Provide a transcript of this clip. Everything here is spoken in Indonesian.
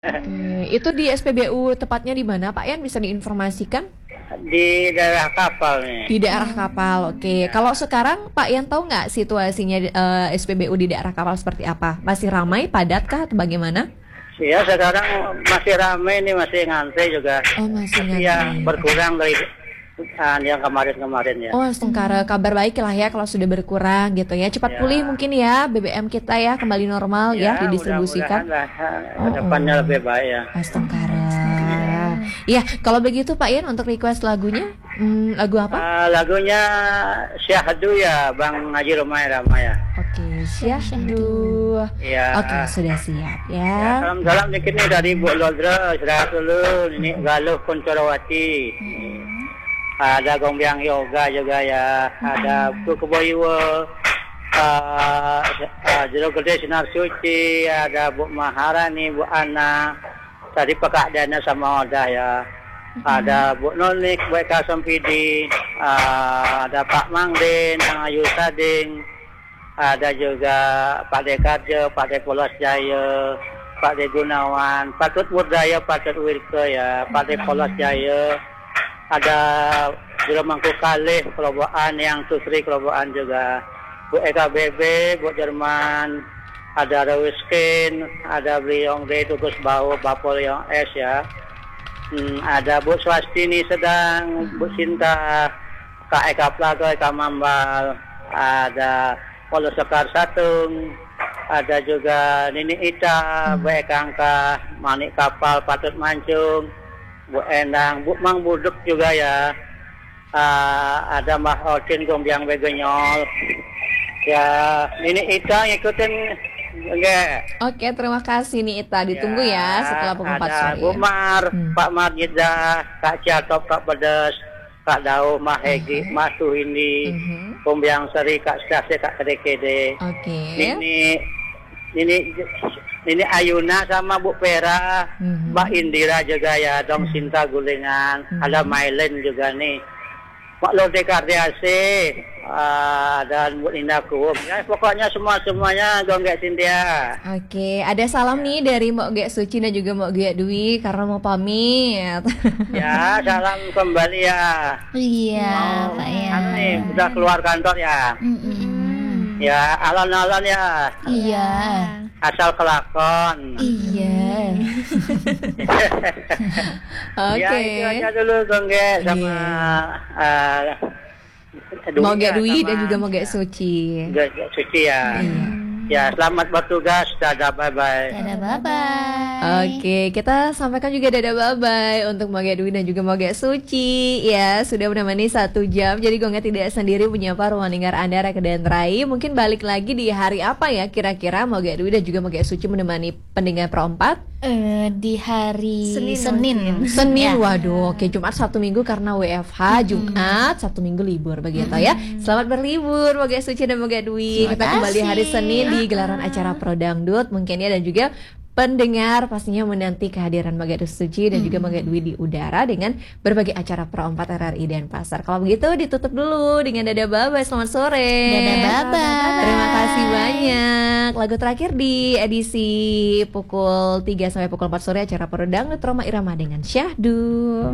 Oke, itu di SPBU tepatnya di mana Pak Yan, bisa diinformasikan? Di daerah kapal nih. Di daerah kapal, oke. Kalau sekarang Pak Yan tahu nggak situasinya SPBU di daerah kapal seperti apa? Masih ramai, padat kah, atau bagaimana? Ya sekarang masih ramai nih, masih ngantri juga. Oh, masih Tapi ya ngantri. berkurang dari yang kemarin-kemarin ya. Oh, Astungkara, kabar baik lah ya kalau sudah berkurang gitu ya. Cepat Ya. pulih mungkin ya BBM kita ya, kembali normal ya, didistribusikan. Mudah-mudahan lah depannya lebih baik ya. Astungkara. Iya, kalau begitu Pak Yan untuk request lagunya, lagu apa? Lagunya Syahdu ya, Bang Haji Ramai ya. Oke, Syahdu. Ya. Oke, sudah siap Ya, ya. salam-salam dikit nih dari Bu Lodra, Serahat dulu, ini Galuh Kuncorawati. Ada Gombyang Yoga juga ya, ada Bu Keboiwa, Jero Gede Sinar Suci, ada Bu Maharani, Bu Ana, tadi Pekak Dana sama Odah ya. Ada Bu Nonik, Bu Eka Sampidi, ada Pak Mangdin, Ayu Sading, ada juga Pak Dekarjo, Pak Depolos Jaya, Pak De Gunawan, Patut Murdaya, Patut Wirke ya, Pak Depolos Jaya, ada Jero Mangku Kalih, Kerobokan yang Susri Kerobokan juga, Bu Eka BB, Bu Jerman, ada Rewiskin, ada Bliong D, Tugus Bau, Bapol yang S ya. Ada Bu Swastini Sedang, Bu Sinta, Kak Eka Plato, Eka Mambal, ada Polo Sekar Satung, ada juga Nini Ita, Bu Eka Angka, Manik Kapal, Patut Mancung, Bu Endang, Bu Mang Buduk juga ya. Ada Mbah Odin Gombyang Begenyol. Ya, Nini Ita ngikutin enggak? Oke, terima kasih nih Ita. Ditunggu ya setelah pukul 4 sore. Ada Bu Mar, Pak Marjida, Kak Ciatop, Kak Pedes, Kak Dau, Mah Hegi, Mah Suhindi, Gombyang Seri, Kak Stasi, Kak Kedekede. Oke. Ini Ayuna sama Bu Pera, Mbak Indira juga ya, Dong Sinta Gulingan, ada Mailen juga nih, Mak Lode Kardiasi, dan Bu Indah Kuwum. Ya pokoknya semuanya Gonggek Cynthia. Oke, ada salam nih dari Mbok Gek Suci dan juga Mbok Gek Dwi karena mau pamit. Ya, salam kembali ya. Iya, Pak Yan. Nih, udah keluar kantor ya. Ya, alon-alon ya. Iya. Asal kelakon. Iya. Oke. Ya, itu aja dulu Gonggek sama Mau Gek Dwi dan juga Mau Gek Suci. Gonggek Suci ya. Ya, selamat bertugas. Dadah, bye-bye. Dadah, bye-bye. Oke, kita sampaikan juga dadah bye-bye untuk Moge Dwi dan juga Moge Suci. Ya, sudah menemani 1 jam. Jadi Gonggek tidak sendiri menyapa ruang dengar Anda Rakedan Rai. Mungkin balik lagi di hari apa ya kira-kira Moge Dwi dan juga Moge Suci menemani pendengar Pro 4? Di hari Senin. Senin, Ya. waduh. Oke, Jumat 1 minggu karena WFH, Jumat 1 minggu libur begitu ya. Selamat berlibur Moge Suci dan Moge Dwi. Terima Kita kembali hari kasih. Senin di gelaran acara Pro Dangdut mungkin ya, dan juga pendengar pastinya menanti kehadiran Moge Suci dan juga Moge Dwi di udara dengan berbagai acara Pro 4 RRI Denpasar. Kalau begitu ditutup dulu dengan dadah bye-bye. Selamat sore. Dadah, bye-bye. Terima kasih banyak. Lagu terakhir di edisi pukul 3 sampai pukul 4 sore acara Pro Dangdut Roma Irama dengan Syahdu.